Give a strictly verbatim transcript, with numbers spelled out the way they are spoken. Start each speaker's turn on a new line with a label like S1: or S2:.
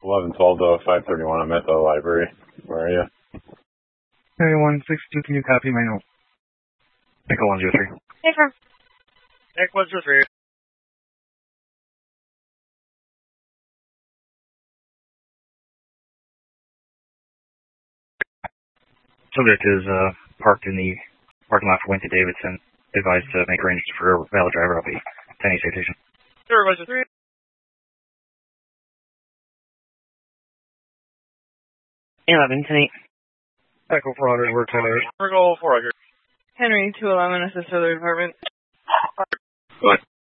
S1: eleven twelve to five thirty-one. I'm at the library. Where are you?
S2: thirty-one sixty, can you copy my note? Echo one zero three.
S3: Hey, firm.
S4: Echo one zero three.
S2: Subject is uh, parked in the parking lot for Winton Davidson. Advised to make arrangements for a valid driver. I'll be ten eight citation.
S4: Zero one zero three.
S2: eleven ten eight.
S4: Echo four hundred, we're ten eight. We're going four hundred.
S3: Henry, two eleven, assist to the department.
S2: Go ahead.